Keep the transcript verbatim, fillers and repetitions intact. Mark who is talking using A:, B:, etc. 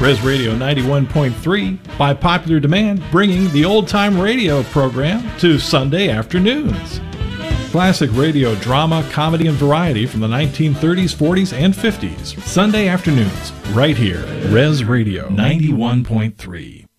A: Res Radio ninety-one point three, by popular demand, bringing the old-time radio program to Sunday afternoons. Classic radio drama, comedy, and variety from the nineteen thirties, forties, and fifties. Sunday afternoons, right here. Res Radio ninety-one point three.